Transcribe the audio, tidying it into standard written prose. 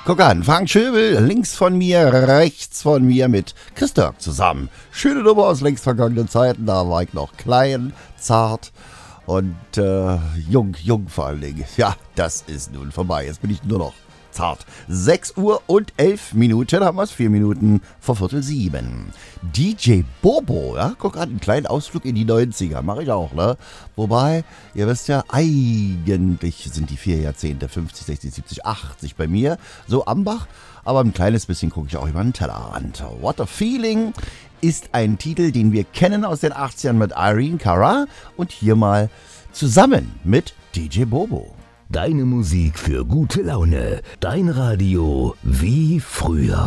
Guck an, Frank Schöbel, links von mir, rechts von mir mit Chris Dirk zusammen. Schöne Nummer aus längst vergangenen Zeiten, da war ich noch klein, zart und jung vor allen Dingen. Ja, das ist nun vorbei, jetzt bin ich nur noch zart. 6 Uhr und 11 Minuten, haben wir es, 4 Minuten vor 6:45. DJ Bobo, ja, guck an, einen kleinen Ausflug in die 90er, mache ich auch, ne? Wobei, ihr wisst ja, eigentlich sind die 4 Jahrzehnte, 50, 60, 70, 80 bei mir, so Ambach, aber ein kleines bisschen gucke ich auch über den Tellerrand. What a Feeling ist ein Titel, den wir kennen aus den 80ern mit Irene Cara und hier mal zusammen mit DJ Bobo. Deine Musik für gute Laune. Dein Radio wie früher.